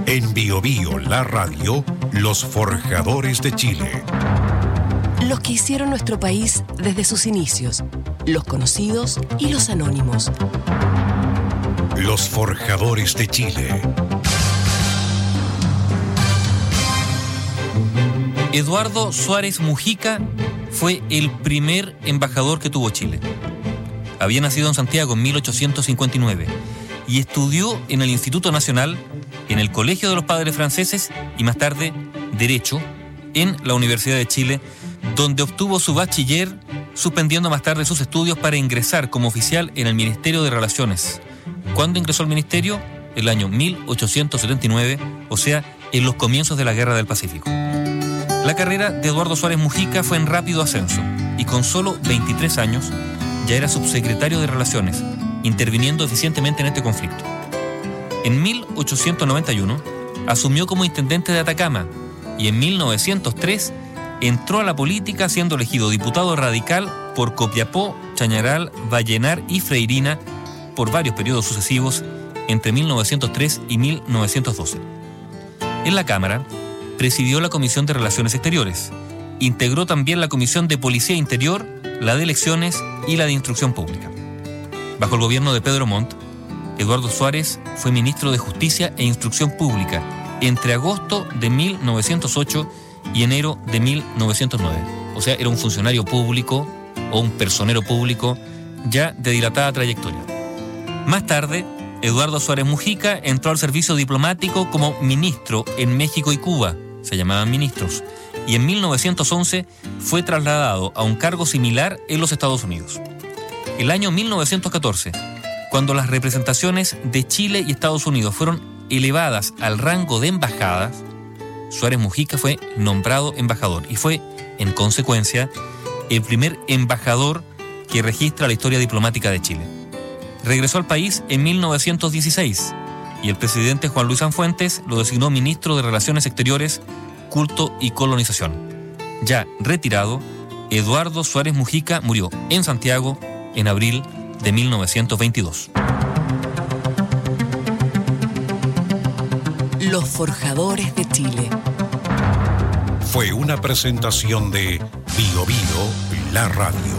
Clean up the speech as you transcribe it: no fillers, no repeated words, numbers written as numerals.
En Bio Bio, la radio, los forjadores de Chile. Los que hicieron nuestro país desde sus inicios, los conocidos y los anónimos. Los forjadores de Chile. Eduardo Suárez Mujica fue el primer embajador que tuvo Chile. Había nacido en Santiago en 1859 y estudió en el Instituto Nacional, en el Colegio de los Padres Franceses y más tarde Derecho en la Universidad de Chile, donde obtuvo su bachiller, suspendiendo más tarde sus estudios para ingresar como oficial en el Ministerio de Relaciones. ¿Cuándo ingresó al ministerio? El año 1879, o sea, en los comienzos de la Guerra del Pacífico. La carrera de Eduardo Suárez Mujica fue en rápido ascenso y con solo 23 años ya era subsecretario de Relaciones, interviniendo eficientemente en este conflicto. En 1891 asumió como intendente de Atacama y en 1903 entró a la política siendo elegido diputado radical por Copiapó, Chañaral, Vallenar y Freirina por varios periodos sucesivos entre 1903 y 1912. En la Cámara presidió la Comisión de Relaciones Exteriores, integró también la Comisión de Policía Interior, la de Elecciones y la de Instrucción Pública. Bajo el gobierno de Pedro Montt, Eduardo Suárez fue ministro de Justicia e Instrucción Pública entre agosto de 1908 y enero de 1909. O sea, era un funcionario público o un personero público ya de dilatada trayectoria. Más tarde, Eduardo Suárez Mujica entró al servicio diplomático como ministro en México y Cuba, se llamaban ministros, y en 1911 fue trasladado a un cargo similar en los Estados Unidos. El año 1914, cuando las representaciones de Chile y Estados Unidos fueron elevadas al rango de embajadas, Suárez Mujica fue nombrado embajador y fue, en consecuencia, el primer embajador que registra la historia diplomática de Chile. Regresó al país en 1916 y el presidente Juan Luis Sanfuentes lo designó ministro de Relaciones Exteriores, Culto y Colonización. Ya retirado, Eduardo Suárez Mujica murió en Santiago en abril de 1922. Los forjadores de Chile. Fue una presentación de Bio Bio, la radio.